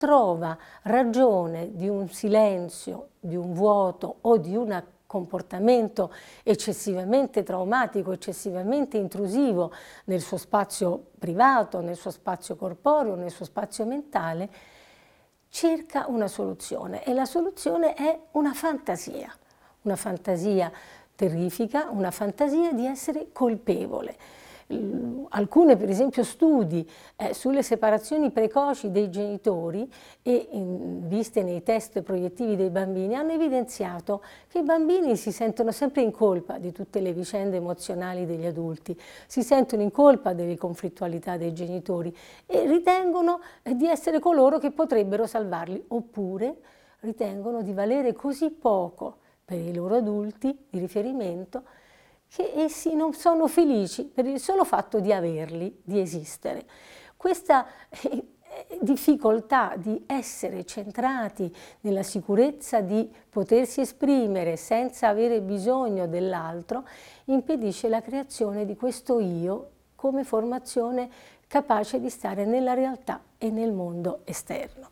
trova ragione di un silenzio, di un vuoto o di un comportamento eccessivamente traumatico, eccessivamente intrusivo nel suo spazio privato, nel suo spazio corporeo, nel suo spazio mentale, cerca una soluzione, e la soluzione è una fantasia terrifica, una fantasia di essere colpevole. Alcune, per esempio, studi sulle separazioni precoci dei genitori e viste nei test proiettivi dei bambini hanno evidenziato che i bambini si sentono sempre in colpa di tutte le vicende emozionali degli adulti, si sentono in colpa delle conflittualità dei genitori e ritengono di essere coloro che potrebbero salvarli, oppure ritengono di valere così poco per i loro adulti di riferimento che essi non sono felici per il solo fatto di averli, di esistere. Questa difficoltà di essere centrati nella sicurezza di potersi esprimere senza avere bisogno dell'altro impedisce la creazione di questo io come formazione capace di stare nella realtà e nel mondo esterno.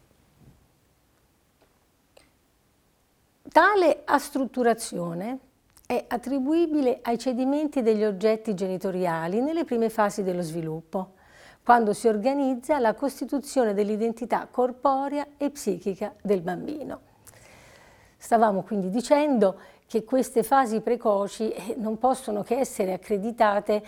Tale astrutturazione è attribuibile ai cedimenti degli oggetti genitoriali nelle prime fasi dello sviluppo, quando si organizza la costituzione dell'identità corporea e psichica del bambino. Stavamo quindi dicendo che queste fasi precoci non possono che essere accreditate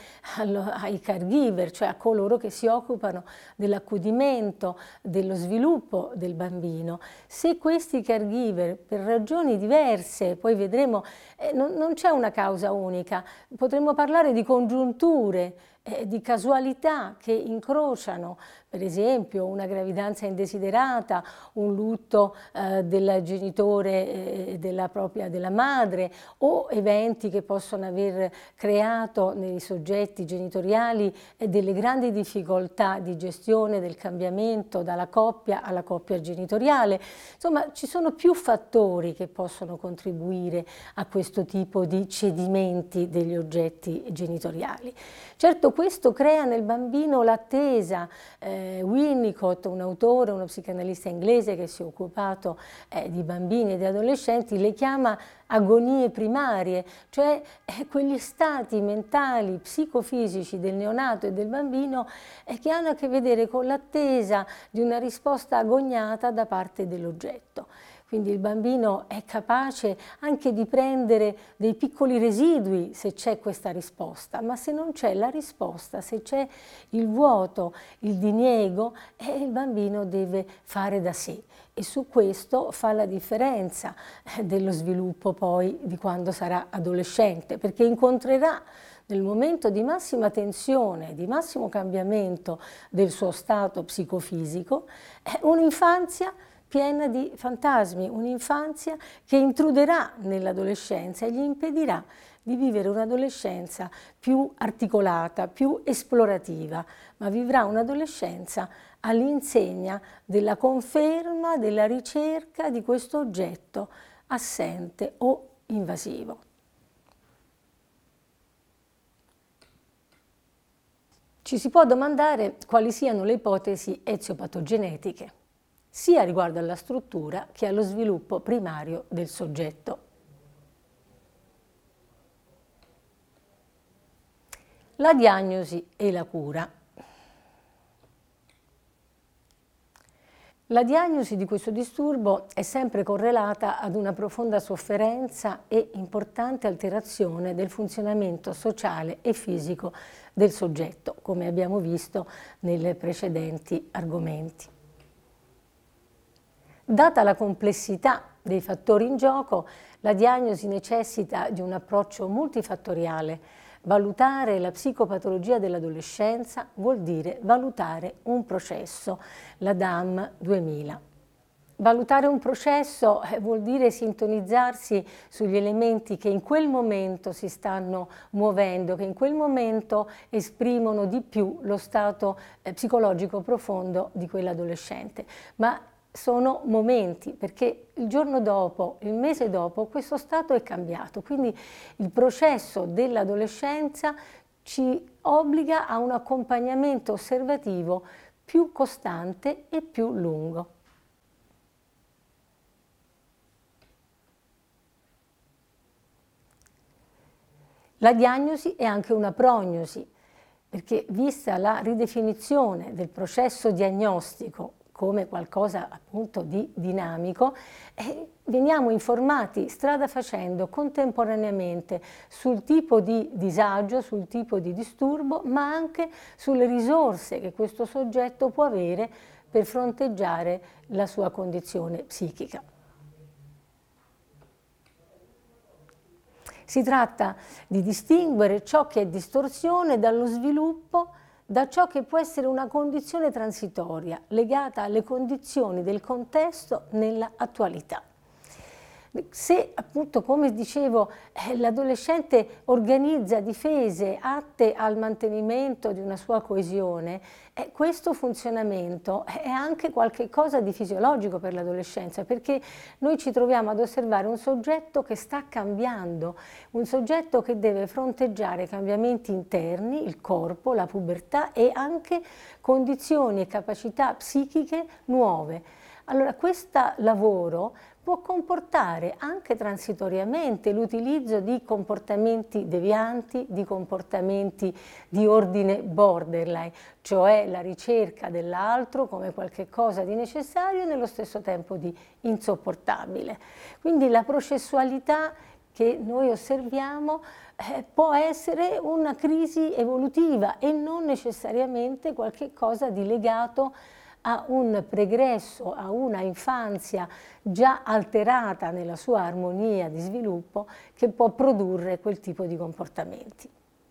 ai caregiver, cioè a coloro che si occupano dell'accudimento, dello sviluppo del bambino. Se questi caregiver, per ragioni diverse, poi vedremo, non c'è una causa unica, potremmo parlare di congiunture, di casualità che incrociano, per esempio una gravidanza indesiderata, un lutto del genitore della madre, o eventi che possono aver creato nei soggetti genitoriali delle grandi difficoltà di gestione del cambiamento dalla coppia alla coppia genitoriale. Insomma, ci sono più fattori che possono contribuire a questo tipo di cedimenti degli oggetti genitoriali. Certo, questo crea nel bambino l'attesa. Winnicott, un autore, uno psicanalista inglese che si è occupato di bambini e di adolescenti, le chiama agonie primarie, cioè quegli stati mentali, psicofisici del neonato e del bambino che hanno a che vedere con l'attesa di una risposta agognata da parte dell'oggetto. Quindi il bambino è capace anche di prendere dei piccoli residui se c'è questa risposta, ma se non c'è la risposta, se c'è il vuoto, il diniego, il bambino deve fare da sé. E su questo fa la differenza dello sviluppo poi di quando sarà adolescente, perché incontrerà nel momento di massima tensione, di massimo cambiamento del suo stato psicofisico, un'infanzia piena di fantasmi, un'infanzia che intruderà nell'adolescenza e gli impedirà di vivere un'adolescenza più articolata, più esplorativa, ma vivrà un'adolescenza all'insegna della conferma, della ricerca di questo oggetto assente o invasivo. Ci si può domandare quali siano le ipotesi eziopatogenetiche, sia riguardo alla struttura che allo sviluppo primario del soggetto. La diagnosi e la cura. La diagnosi di questo disturbo è sempre correlata ad una profonda sofferenza e importante alterazione del funzionamento sociale e fisico del soggetto, come abbiamo visto nei precedenti argomenti. Data la complessità dei fattori in gioco, la diagnosi necessita di un approccio multifattoriale. Valutare la psicopatologia dell'adolescenza vuol dire valutare un processo, la DAM 2000. Valutare un processo vuol dire sintonizzarsi sugli elementi che in quel momento si stanno muovendo, che in quel momento esprimono di più lo stato psicologico profondo di quell'adolescente. Ma sono momenti, perché il giorno dopo, il mese dopo, questo stato è cambiato. Quindi il processo dell'adolescenza ci obbliga a un accompagnamento osservativo più costante e più lungo. La diagnosi è anche una prognosi, perché vista la ridefinizione del processo diagnostico come qualcosa appunto di dinamico, veniamo informati strada facendo contemporaneamente sul tipo di disagio, sul tipo di disturbo, ma anche sulle risorse che questo soggetto può avere per fronteggiare la sua condizione psichica. Si tratta di distinguere ciò che è distorsione dallo sviluppo, da ciò che può essere una condizione transitoria, legata alle condizioni del contesto nella attualità. Se appunto, come dicevo, l'adolescente organizza difese atte al mantenimento di una sua coesione, questo funzionamento è anche qualche cosa di fisiologico per l'adolescenza, perché noi ci troviamo ad osservare un soggetto che sta cambiando, un soggetto che deve fronteggiare cambiamenti interni, il corpo, la pubertà e anche condizioni e capacità psichiche nuove. Allora, questo lavoro può comportare anche transitoriamente l'utilizzo di comportamenti devianti, di comportamenti di ordine borderline, cioè la ricerca dell'altro come qualche cosa di necessario e nello stesso tempo di insopportabile. Quindi la processualità che noi osserviamo può essere una crisi evolutiva e non necessariamente qualche cosa di legato a un pregresso, a una infanzia già alterata nella sua armonia di sviluppo che può produrre quel tipo di comportamenti.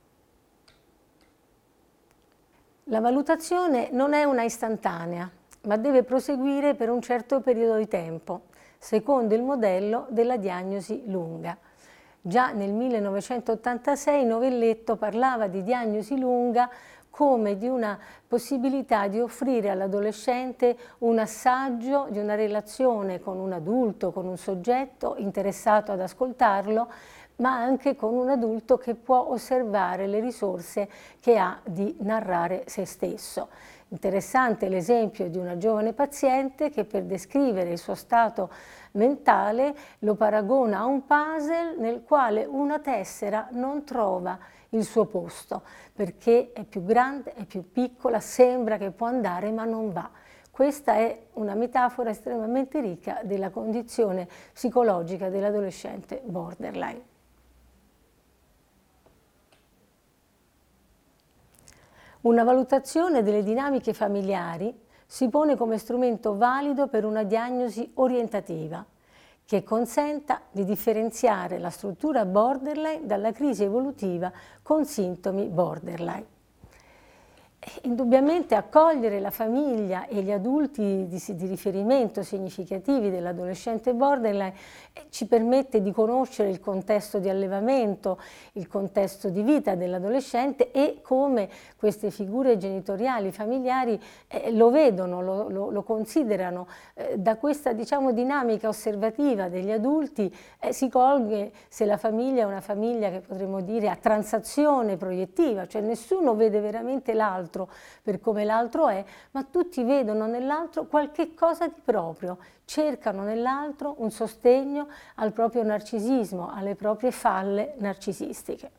La valutazione non è una istantanea, ma deve proseguire per un certo periodo di tempo, secondo il modello della diagnosi lunga. Già nel 1986 Novelletto parlava di diagnosi lunga come di una possibilità di offrire all'adolescente un assaggio di una relazione con un adulto, con un soggetto interessato ad ascoltarlo, ma anche con un adulto che può osservare le risorse che ha di narrare se stesso. Interessante l'esempio di una giovane paziente che per descrivere il suo stato mentale lo paragona a un puzzle nel quale una tessera non trova il suo posto, perché è più grande, è più piccola, sembra che può andare ma non va. Questa è una metafora estremamente ricca della condizione psicologica dell'adolescente borderline. Una valutazione delle dinamiche familiari si pone come strumento valido per una diagnosi orientativa che consenta di differenziare la struttura borderline dalla crisi evolutiva con sintomi borderline. Indubbiamente accogliere la famiglia e gli adulti di riferimento significativi dell'adolescente borderline ci permette di conoscere il contesto di allevamento, il contesto di vita dell'adolescente e come queste figure genitoriali, familiari lo vedono, lo considerano. Da questa dinamica osservativa degli adulti si colge se la famiglia è una famiglia che potremmo dire a transazione proiettiva, cioè nessuno vede veramente l'altro per come l'altro è, ma tutti vedono nell'altro qualche cosa di proprio, cercano nell'altro un sostegno al proprio narcisismo, alle proprie falle narcisistiche.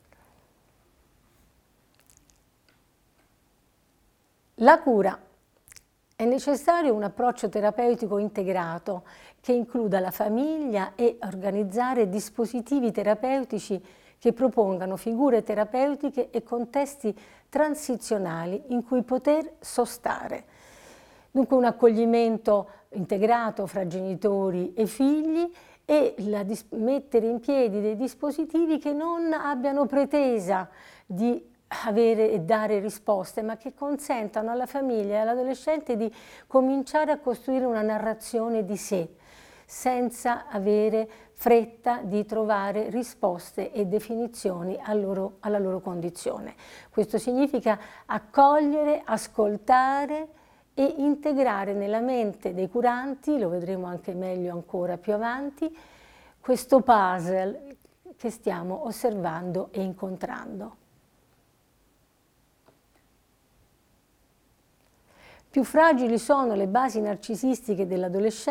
La cura. È necessario un approccio terapeutico integrato che includa la famiglia e organizzare dispositivi terapeutici che propongano figure terapeutiche e contesti transizionali in cui poter sostare. Dunque un accoglimento integrato fra genitori e figli e mettere in piedi dei dispositivi che non abbiano pretesa di avere e dare risposte, ma che consentano alla famiglia e all'adolescente di cominciare a costruire una narrazione di sé, senza avere fretta di trovare risposte e definizioni alla loro condizione. Questo significa accogliere, ascoltare e integrare nella mente dei curanti, lo vedremo anche meglio ancora più avanti, questo puzzle che stiamo osservando e incontrando. Più fragili sono le basi narcisistiche dell'adolescente,